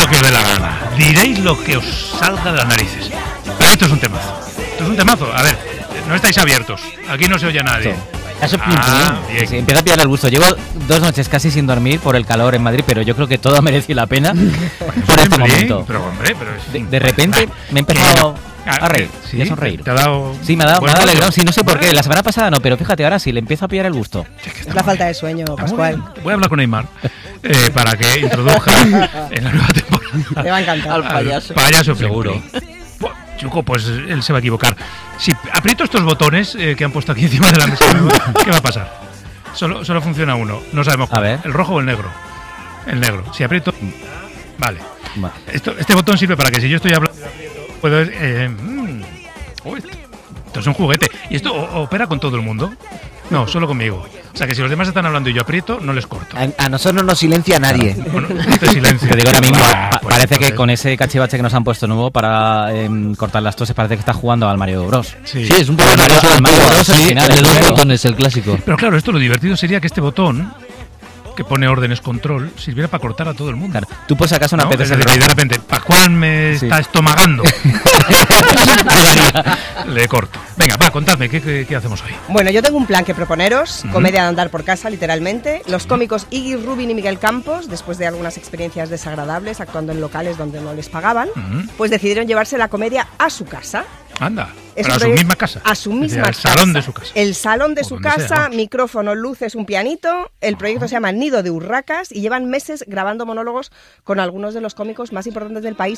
lo que os dé la gana. Diréis lo que os salga de las narices. Pero esto es un temazo. Esto es un temazo. A ver, no estáis abiertos. Aquí no se oye a nadie. Eso bien. Sí, empieza a pillar el gusto. Llevo 2 noches casi sin dormir por el calor en Madrid, pero yo creo que todo ha merecido la pena por este momento. Pero hombre, de repente me he empezado a reír, sí, a sonreír. ¿Te ha dado? Sí, me ha dado alegrón. Sí, no sé por qué. La semana pasada no, pero fíjate, ahora sí, le empiezo a pillar el gusto. Es la falta de sueño, Pascual. Voy a hablar con Neymar para que introduzca en la nueva temporada. Te va a encantar. Al payaso. Payaso seguro. Chuco, pues él se va a equivocar. Si aprieto estos botones que han puesto aquí encima de la mesa, ¿qué va a pasar? Solo funciona uno. No sabemos cuál. A ver. ¿El rojo o el negro? El negro. Si aprieto... Vale. Este botón sirve para que si yo estoy hablando... Puedo... esto es un juguete. ¿Y esto opera con todo el mundo? No, solo conmigo. O sea que si los demás están hablando y yo aprieto, no les corto. A nosotros no nos silencia nadie. Bueno, este silencio. Te digo ahora mismo, Pues parece entonces... que con ese cachivache que nos han puesto nuevo para cortar las toses, parece que está jugando al Mario Bros. Sí, es un poco Mario Bros original, el de los claro. botones, el clásico. Pero claro, esto lo divertido sería que este botón, que pone órdenes control, sirviera para cortar a todo el mundo. Claro, tú por si acaso una ¿No? vez Es decir, de repente, Pascual me está estomagando. Le corto. Venga, va, contadme, ¿qué hacemos hoy? Bueno, yo tengo un plan que proponeros, comedia de andar por casa, literalmente. Los cómicos Iggy Rubin y Miguel Campos, después de algunas experiencias desagradables actuando en locales donde no les pagaban, pues decidieron llevarse la comedia a su casa. Anda, Es pero a un su proyecto- misma casa. A su misma El casa. salón de su casa. El salón de O su donde casa, sea, ¿no? micrófono, luces, un pianito. El proyecto se llama Nido de Urracas y llevan meses grabando monólogos con algunos de los cómicos más importantes del país.